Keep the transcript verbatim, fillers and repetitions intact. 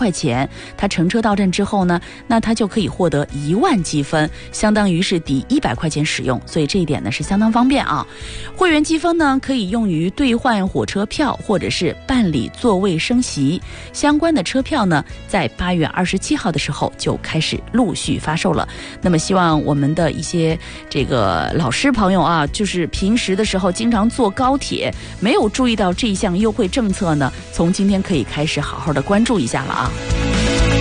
块钱，他乘车到站之后呢，那他就可以获得一万积分，相当于是抵一百块钱使用，所以这一点呢是相当方便啊。会员积分呢可以用于兑换火车票或者是办理座位升级，相关的车票呢在八月二十七号的时候就开始陆续发售了。那么希望我们的一些这个老师朋友啊，就是平时的时候经常坐高铁没有注意到这一项优惠政策呢，从今天可以开始好好的关注一下了啊。